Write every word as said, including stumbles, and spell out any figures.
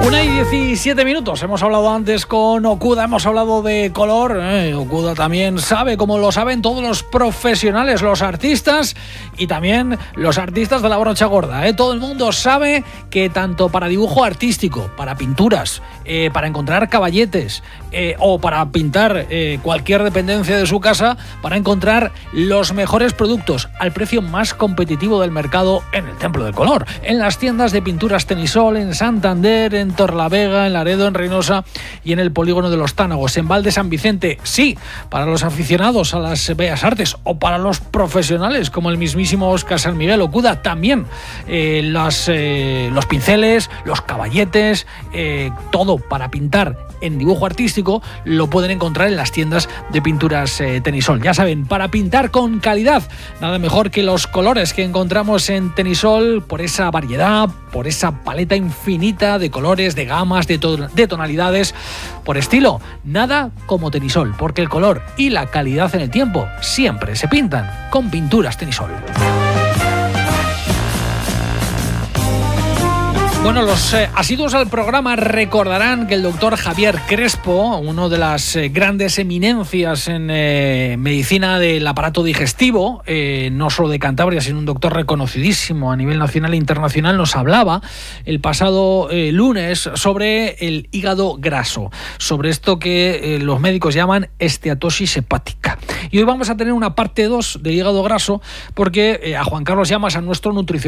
Una y diecisiete minutos. Hemos hablado antes con Okuda, hemos hablado de color. Eh, Okuda también sabe, como lo saben todos los profesionales, los artistas y también los artistas de la brocha gorda. Eh. Todo el mundo sabe que tanto para dibujo artístico, para pinturas, eh, para encontrar caballetes eh, o para pintar eh, cualquier dependencia de su casa, para encontrar los mejores productos al precio más competitivo del mercado en el Templo del Color, en las tiendas de pinturas Tenisol, en Santander, en Torlavega, en Laredo, en Reynosa y en el Polígono de los Tánagos, en Val de San Vicente. Sí, para los aficionados a las bellas artes o para los profesionales como el mismísimo Óscar San Miguel Okuda, también eh, las, eh, los pinceles, los caballetes, eh, todo para pintar en dibujo artístico lo pueden encontrar en las tiendas de pinturas eh, Tenisol. Ya saben, para pintar con calidad, nada mejor que los colores que encontramos en Tenisol, por esa variedad, por esa paleta infinita de colores, de gamas, de, to- de tonalidades, por estilo. Nada como Tenisol, porque el color y la calidad en el tiempo siempre se pintan con pinturas Tenisol. Bueno, los eh, asiduos al programa recordarán que el doctor Javier Crespo, uno de las eh, grandes eminencias en eh, medicina del aparato digestivo, eh, no solo de Cantabria, sino un doctor reconocidísimo a nivel nacional e internacional, nos hablaba el pasado eh, lunes sobre el hígado graso, sobre esto que eh, los médicos llaman esteatosis hepática. Y hoy vamos a tener una parte dos de hígado graso porque eh, a Juan Carlos Llamas, a nuestro nutricionista,